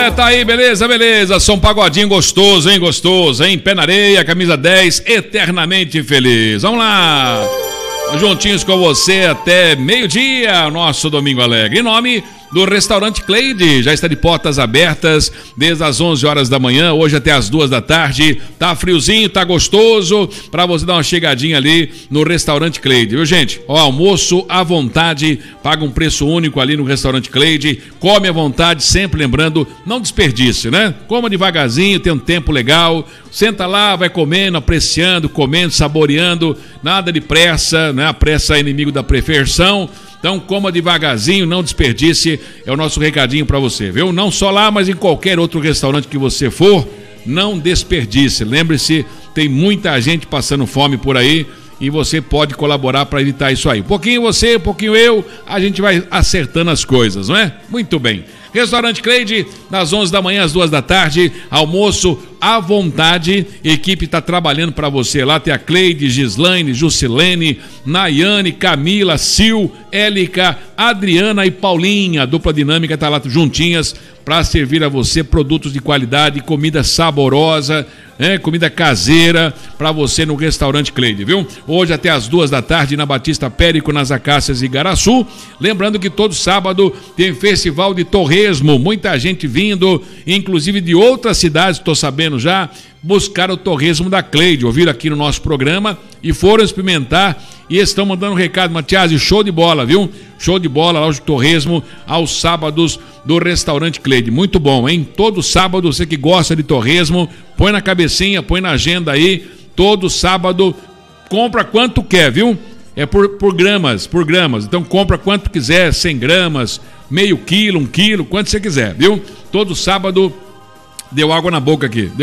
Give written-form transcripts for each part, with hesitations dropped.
Tá aí, beleza, beleza. Só um pagodinho gostoso, hein? Pé na areia, camisa 10, eternamente feliz. Vamos lá. Juntinhos com você até meio-dia, nosso Domingo Alegre. Em nome do Restaurante Cleide, já está de portas abertas desde as 11 horas da manhã, hoje até as 2 da tarde. Tá friozinho, tá gostoso, para você dar uma chegadinha ali no Restaurante Cleide, viu, gente? Ó, almoço à vontade, paga um preço único ali no Restaurante Cleide, come à vontade, sempre lembrando, não desperdice, né? Coma devagarzinho, tem um tempo legal, senta lá, vai comendo, apreciando, comendo, saboreando, nada de pressa, né? A pressa é inimigo da perfeição. Então coma devagarzinho, não desperdice, é o nosso recadinho para você, viu? Não só lá, mas em qualquer outro restaurante que você for, não desperdice. Lembre-se, tem muita gente passando fome por aí e você pode colaborar para evitar isso aí. Um pouquinho você, um pouquinho eu, a gente vai acertando as coisas, não é? Muito bem. Restaurante Cleide, das 11 da manhã às 2 da tarde, almoço à vontade, equipe está trabalhando para você lá, tem a Cleide, Gislaine, Jusilene, Nayane, Camila, Sil, Élica, Adriana e Paulinha, a dupla dinâmica está lá juntinhas para servir a você produtos de qualidade, comida saborosa, comida caseira para você no Restaurante Cleide, viu? Hoje até as 2 da tarde na Batista Périco, nas Acácias e Igaraçu. Lembrando que todo sábado tem festival de torresmo, muita gente vindo, inclusive de outras cidades, estou sabendo já, buscar o torresmo da Cleide, ouviram aqui no nosso programa e foram experimentar e estão mandando um recado, Matias, show de bola, viu? Show de bola lá o torresmo aos sábados do Restaurante Cleide, muito bom, hein? Todo sábado, você que gosta de torresmo, põe na cabecinha, põe na agenda aí, todo sábado, compra quanto quer, viu? É por gramas, então compra quanto quiser, 100 gramas, meio quilo, 1 quilo, quanto você quiser, viu? Todo sábado, deu água na boca aqui,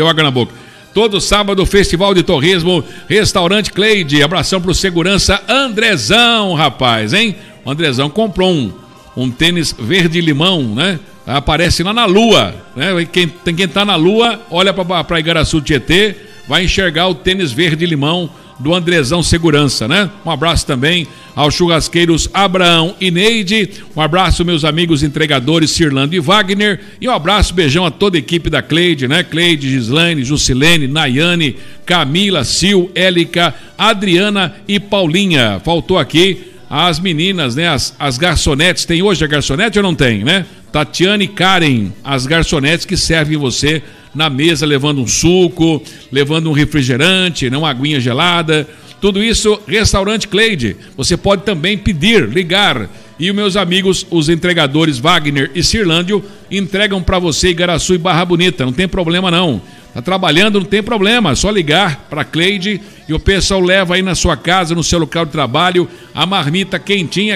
todo sábado, Festival de Torresmo, Restaurante Cleide. Abração pro segurança Andrezão, rapaz, hein? O Andrezão comprou um tênis verde-limão, né? Aparece lá na Lua, né? Quem tá na Lua, olha pra Igaraçu Tietê, vai enxergar o tênis verde-limão do Andrezão Segurança, né? Um abraço também aos churrasqueiros Abraão e Neide, um abraço meus amigos entregadores Cirlando e Wagner, e um abraço, beijão a toda a equipe da Cleide, né? Cleide, Gislaine, Jusilene, Nayane, Camila, Sil, Élica, Adriana e Paulinha. Faltou aqui as meninas, né? As garçonetes, tem hoje a garçonete ou não tem, né? Tatiane e Karen, as garçonetes que servem você na mesa, levando um suco, levando um refrigerante, né, uma aguinha gelada, tudo isso, Restaurante Cleide. Você pode também pedir, ligar, e os meus amigos, os entregadores Wagner e Cirlândio, entregam para você Igaraçu e Barra Bonita, não tem problema não. Tá trabalhando, não tem problema, é só ligar para Cleide e o pessoal leva aí na sua casa, no seu local de trabalho, a marmita quentinha,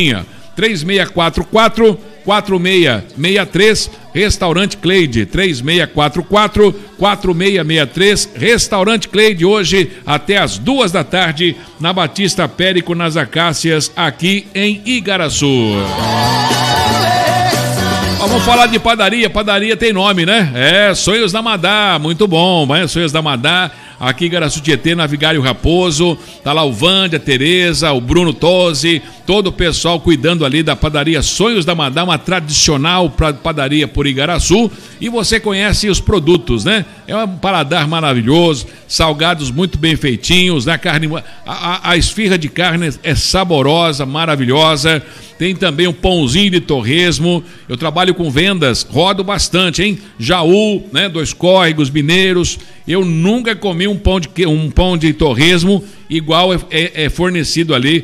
3644-4663, Restaurante Cleide, 3644-4663, Restaurante Cleide, hoje até as 2 da tarde, na Batista Périco, nas Acácias, aqui em Igaraçu. Vamos falar de padaria tem nome, né? Sonhos da Madá, muito bom, Sonhos da Madá. Aqui em Igaraçu Tietê, na Vigário Raposo, tá lá o Vande, a Tereza, o Bruno Tosi, todo o pessoal cuidando ali da padaria Sonhos da Madá, uma tradicional padaria por Igaraçu, e você conhece os produtos, né? É um paladar maravilhoso, salgados muito bem feitinhos, né? A esfirra de carne é saborosa, maravilhosa. Tem também um pãozinho de torresmo. Eu trabalho com vendas, rodo bastante, hein? Jaú, né? 2 Córregos, Mineiros. Eu nunca comi um pão de torresmo igual é fornecido ali